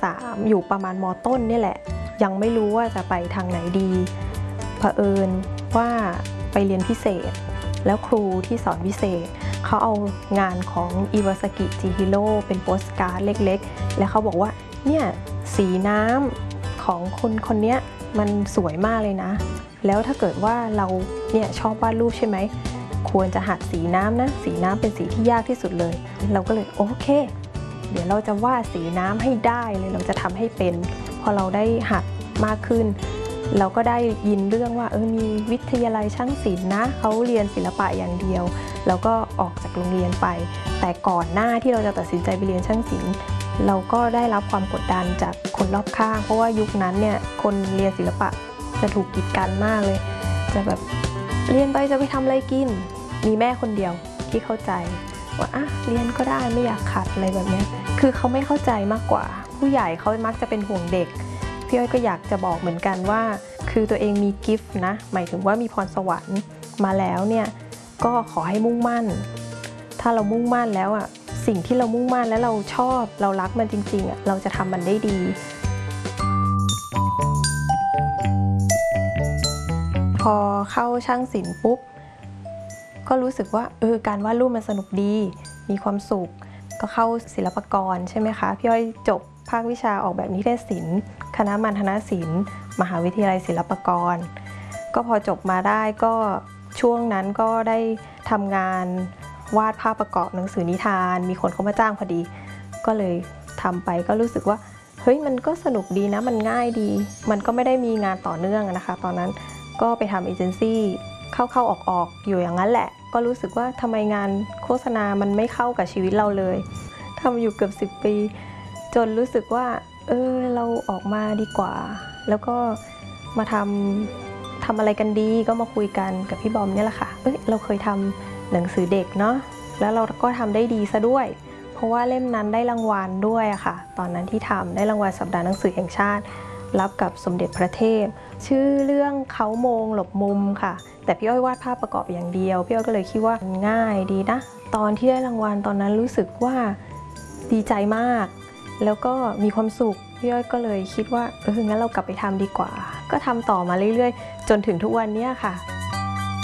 .3 อยู่ประมาณม.ต้นนี่แหละยังไม่รู้ว่าจะไปทางไหนดีเผอิญว่าไปเรียนพิเศษแล้วครูที่สอนพิเศษเขาเอางานของอิวาซากิจิฮิโร่เป็นโปสการ์ดเล็กๆแล้วเขาบอกว่าเนี่ยสีน้ำของคนนี้มันสวยมากเลยนะแล้วถ้าเกิดว่าเราเนี่ยชอบวาดรูปใช่ไหมควรจะหัดสีน้ำนะสีน้ำเป็นสีที่ยากที่สุดเลยเราก็เลยโอเคเดี๋ยวเราจะวาดสีน้ำให้ได้เลยเราจะทำให้เป็นพอเราได้หัดมากขึ้นเราก็ได้ยินเรื่องว่ามีวิทยาลัยช่างศิลป์นะเขาเรียนศิลปะอย่างเดียวแล้วก็ออกจากโรงเรียนไปแต่ก่อนหน้าที่เราจะตัดสินใจไปเรียนช่างศิลป์เราก็ได้รับความกดดันจากคนรอบข้างเพราะว่ายุคนั้นเนี่ยคนเรียนศิลปะจะถูกกีดกันมากเลยจะแบบเรียนไปจะไปทำอะไรกินมีแม่คนเดียวที่เข้าใจว่าเรียนก็ได้ไม่อยากขัดอะไรแบบนี้คือเขาไม่เข้าใจมากกว่าผู้ใหญ่เขามักจะเป็นห่วงเด็กพี่อ้อยก็อยากจะบอกเหมือนกันว่าคือตัวเองมีกิฟต์นะหมายถึงว่ามีพรสวรรค์มาแล้วเนี่ยก็ขอให้มุ่งมั่นถ้าเรามุ่งมั่นแล้วสิ่งที่เรามุ่งมั่นแล้วเราชอบเรารักมันจริงๆเราจะทำมันได้ดีพอเข้าช่างศิลป์ปุ๊บก็รู้สึกว่าการวาดรูปมันสนุกดีมีความสุขก็เข้าศิลปากรใช่ไหมคะพี่อ้อยจบภาควิชาออกแบบนิเทศศิลป์คณะมัณฑนศิลป์มหาวิทยาลัยศิลปากรก็พอจบมาได้ก็ช่วงนั้นก็ได้ทำงานวาดภาพประกอบหนังสือนิทานมีคนเขามาจ้างพอดีก็เลยทำไปก็รู้สึกว่าเฮ้ยมันก็สนุกดีนะมันง่ายดีมันก็ไม่ได้มีงานต่อเนื่องนะคะตอนนั้นก็ไปทำเอเจนซี่เข้าออกอยู่อย่างนั้นแหละก็รู้สึกว่าทำไมงานโฆษณามันไม่เข้ากับชีวิตเราเลยทำอยู่เกือบ10 ปีจนรู้สึกว่าเราออกมาดีกว่าแล้วก็มาทำอะไรกันดีก็มาคุยกันกับพี่บอมเนี่ยแหละค่ะเราเคยทำหนังสือเด็กเนาะแล้วเราก็ทำได้ดีซะด้วยเพราะว่าเล่มนั้นได้รางวัลด้วยค่ะตอนนั้นที่ทำได้รางวัลสัปดาห์หนังสือแห่งชาติรับกับสมเด็จพระเทพชื่อเรื่องเขาโมงหลบมุมค่ะแต่พี่อ้อยวาดภาพประกอบอย่างเดียวพี่อ้อยก็เลยคิดว่าง่ายดีนะตอนที่ได้รางวัลตอนนั้นรู้สึกว่าดีใจมากแล้วก็มีความสุขพี่อ้อยก็เลยคิดว่างั้นเรากลับไปทำดีกว่าก็ทำต่อมาเรื่อยๆจนถึงทุกวันนี้ค่ะ